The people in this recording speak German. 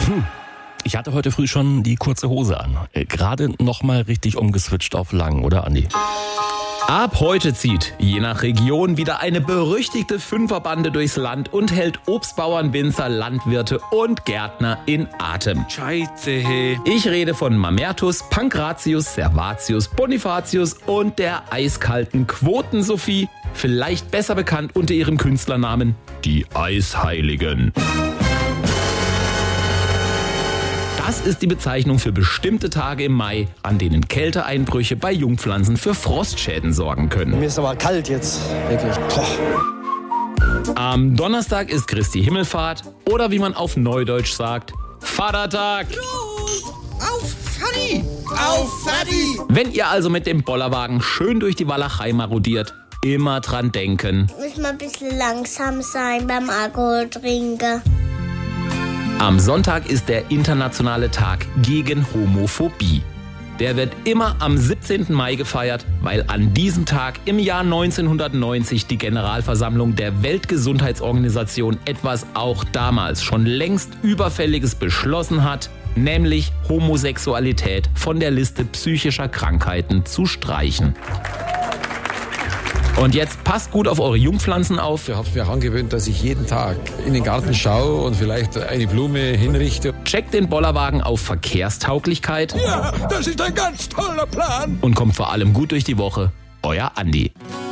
Ich hatte heute früh schon die kurze Hose an. Gerade nochmal richtig umgeswitcht auf lang, oder Andi? Ab heute zieht, je nach Region, wieder eine berüchtigte Fünferbande durchs Land und hält Obstbauern, Winzer, Landwirte und Gärtner in Atem. Scheiße, hey. Ich rede von Mamertus, Pankratius, Servatius, Bonifatius und der eiskalten Quoten-Sophie, vielleicht besser bekannt unter ihrem Künstlernamen die Eisheiligen. Das ist die Bezeichnung für bestimmte Tage im Mai, an denen Kälteeinbrüche bei Jungpflanzen für Frostschäden sorgen können. Mir ist aber kalt jetzt, wirklich. Boah. Am Donnerstag ist Christi Himmelfahrt oder wie man auf Neudeutsch sagt, Vatertag. Auf Fanny! Auf Fanny! Wenn ihr also mit dem Bollerwagen schön durch die Walachei marodiert, immer dran denken. Muss man ein bisschen langsam sein beim Alkohol trinken. Am Sonntag ist der internationale Tag gegen Homophobie. Der wird immer am 17. Mai gefeiert, weil an diesem Tag im Jahr 1990 die Generalversammlung der Weltgesundheitsorganisation etwas auch damals schon längst Überfälliges beschlossen hat, nämlich Homosexualität von der Liste psychischer Krankheiten zu streichen. Und jetzt passt gut auf eure Jungpflanzen auf. Ich habe mir angewöhnt, dass ich jeden Tag in den Garten schaue und vielleicht eine Blume hinrichte. Checkt den Bollerwagen auf Verkehrstauglichkeit. Ja, das ist ein ganz toller Plan. Und kommt vor allem gut durch die Woche. Euer Andi.